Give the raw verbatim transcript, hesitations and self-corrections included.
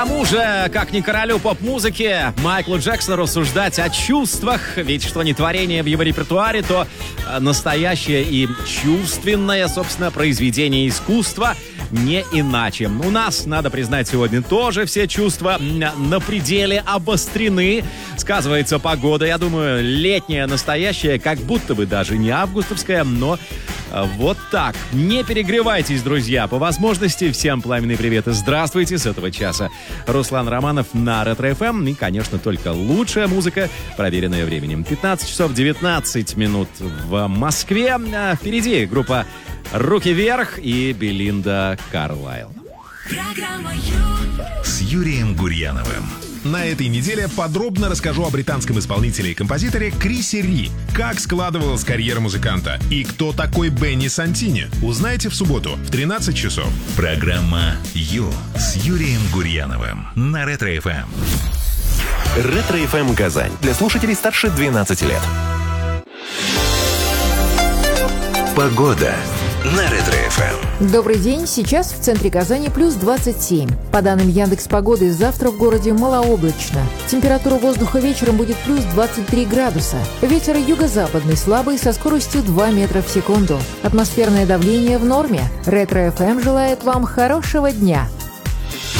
Кому же, как не королю поп-музыки, Майклу Джексону, рассуждать о чувствах, ведь что не творение в его репертуаре, то настоящее и чувственное, собственно, произведение искусства, не иначе. У нас, надо признать, сегодня тоже все чувства на пределе обострены. Сказывается погода, я думаю, летняя, настоящая, как будто бы даже не августовская, но вот так. Не перегревайтесь, друзья. По возможности всем пламенный привет и здравствуйте с этого часа. Руслан Романов на Ретро-эф эм и, конечно, только лучшая музыка, проверенная временем. пятнадцать часов девятнадцать минут в Москве. А впереди группа «Руки вверх» и Белинда Карлайл. Программа Ю с Юрием Гурьяновым. На этой неделе подробно расскажу о британском исполнителе и композиторе Крисе Ри, как складывалась карьера музыканта и кто такой Бенни Сантини. Узнаете в субботу в тринадцать часов. Программа Ю с Юрием Гурьяновым на Ретро-эф эм. Ретро-эф эм Казань. Для слушателей старше двенадцати лет. Погода на Ретро-эф эм. Добрый день. Сейчас в центре Казани плюс двадцать семь. По данным Яндекс.Погоды, завтра в городе малооблачно. Температура воздуха вечером будет плюс двадцать три градуса. Ветер юго-западный слабый со скоростью два метра в секунду. Атмосферное давление в норме. Ретро-эф эм желает вам хорошего дня.